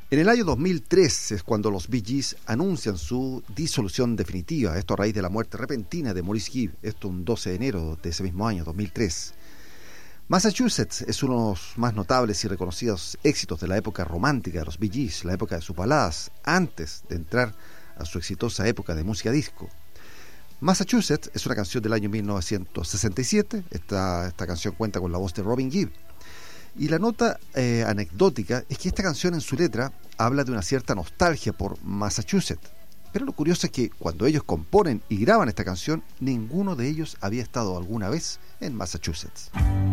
En el año 2003 es cuando los Bee Gees anuncian su disolución definitiva, esto a raíz de la muerte repentina de Maurice Gibb, esto un 12 de enero de ese mismo año, 2003. Massachusetts es uno de los más notables y reconocidos éxitos de la época romántica de los Bee Gees, la época de sus baladas, antes de entrar a su exitosa época de música disco. Massachusetts es una canción del año 1967, esta canción cuenta con la voz de Robin Gibb. Y la nota anecdótica es que esta canción en su letra habla de una cierta nostalgia por Massachusetts. Pero lo curioso es que cuando ellos componen y graban esta canción, ninguno de ellos había estado alguna vez en Massachusetts.